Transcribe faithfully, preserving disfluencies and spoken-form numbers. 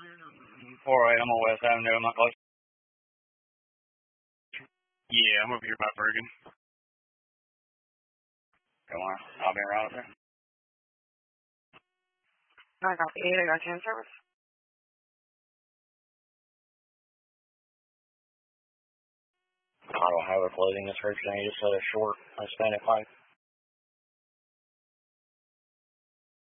four oh eight, I'm on West Avenue, am I close? Yeah, I'm over here by Bergen. Come on, I'll be around up there. I got the eight, I got ten service. Auto highway closing this first thing, just let a short Hispanic pipe.